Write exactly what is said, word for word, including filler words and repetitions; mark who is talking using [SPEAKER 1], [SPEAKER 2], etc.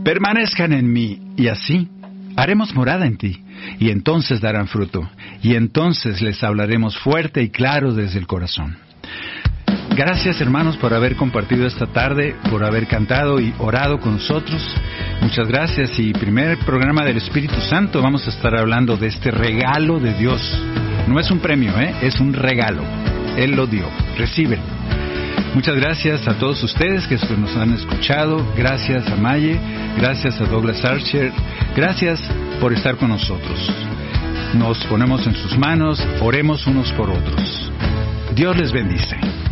[SPEAKER 1] permanezcan en mí, y así haremos morada en ti, y entonces darán fruto, y entonces les hablaremos fuerte y claro desde el corazón. Gracias, hermanos, por haber compartido esta tarde, por haber cantado y orado con nosotros. Muchas gracias. Y primer programa del Espíritu Santo, vamos a estar hablando de este regalo de Dios. No es un premio, ¿eh? Es un regalo. Él lo dio. Recíbelo. Muchas gracias a todos ustedes que nos han escuchado. Gracias a Maye. Gracias a Douglas Archer. Gracias por estar con nosotros. Nos ponemos en sus manos. Oremos unos por otros. Dios les bendice.